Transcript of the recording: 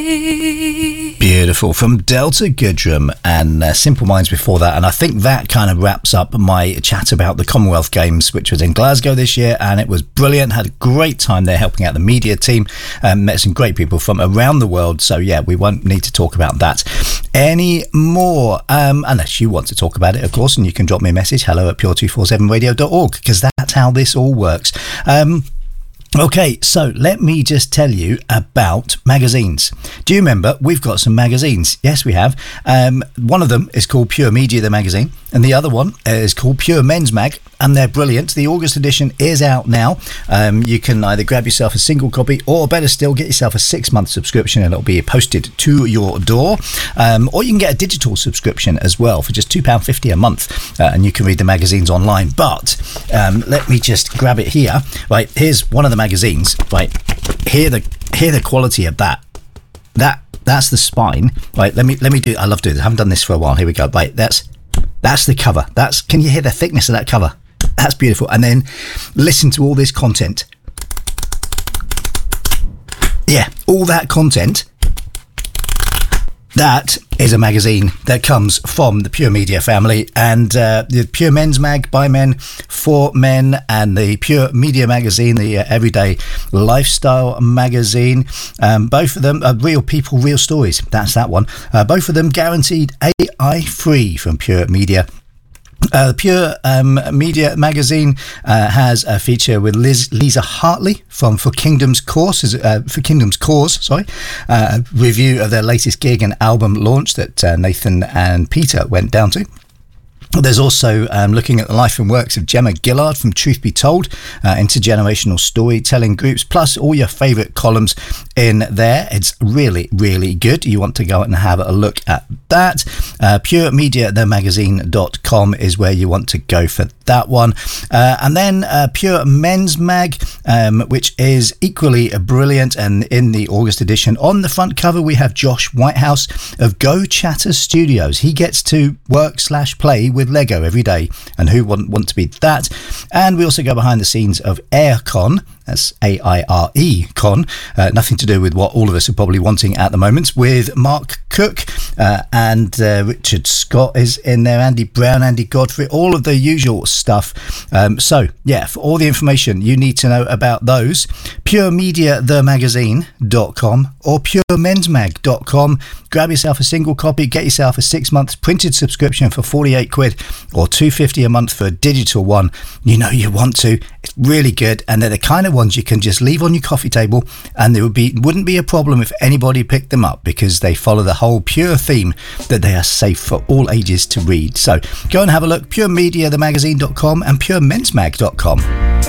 Beautiful, from Delta Goodrem and Simple Minds before that. And I think that kind of wraps up my chat about the Commonwealth Games, which was in Glasgow this year, and it was brilliant. Had a great time there helping out the media team, met some great people from around the world. So yeah, we won't need to talk about that anymore, unless you want to talk about it, of course, and you can drop me a message, hello@pure247radio.org, because that's how this all works. Okay, so let me just tell you about magazines. Do you remember we've got some magazines? Yes, we have. One of them is called Pure Media, the magazine, and the other one is called Pure Men's Mag, and they're brilliant. The August edition is out now. You can either grab yourself a single copy, or better still, get yourself a 6-month subscription and it'll be posted to your door. Or you can get a digital subscription as well for just £2.50 a month, and you can read the magazines online. But let me just grab it here. Right, here's one of the magazines. Right, hear the quality of that. That's the spine. Right, let me do. I love doing this. I haven't done this for a while. Here we go. Right, that's the cover. Can you hear the thickness of that cover? That's beautiful. And then listen to all this content. Yeah, all that content. That is a magazine that comes from the Pure Media family, and the Pure Men's Mag, by men, for men, and the Pure Media magazine, the Everyday Lifestyle magazine. Both of them are real people, real stories. That's that one. Both of them guaranteed AI free from Pure Media. The Pure Media magazine has a feature with Lisa Hartley from For Kingdom's Cause, review of their latest gig and album launch that Nathan and Peter went down to. There's also looking at the life and works of Gemma Gillard from Truth Be Told, intergenerational storytelling groups, plus all your favourite columns in there. It's really, really good. You want to go and have a look at that. PureMediaTheMagazine.com is where you want to go for that one. And then Pure Men's Mag, which is equally brilliant, and in the August edition, on the front cover we have Josh Whitehouse of Go Chatter Studios. He gets to work/play with Lego every day, and who wouldn't want to be that? And we also go behind the scenes of AIRCon. That's AIRE Con, nothing to do with what all of us are probably wanting at the moment, with Mark Cook and Richard Scott is in there, Andy Brown, Andy Godfrey, all of the usual stuff. So yeah, for all the information you need to know about those, PureMediaTheMagazine.com or PureMensMag.com. Grab yourself a single copy, get yourself a 6-month printed subscription for £48 or £2.50 a month for a digital one. You know you want to. It's really good, and they're the kind of ones you can just leave on your coffee table, and there wouldn't be a problem if anybody picked them up, because they follow the whole Pure theme that they are safe for all ages to read. So go and have a look, PureMediaTheMagazine.com and PureMensMag.com.